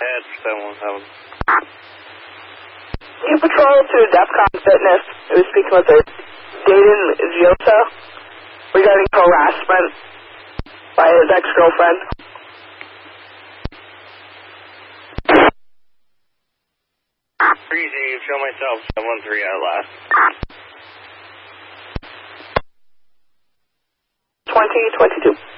Head 717. You patrol to DEFCON Fitness. I was speaking with Dayton Giota regarding harassment by his ex-girlfriend. Breezy, show myself 713 at last. 2022.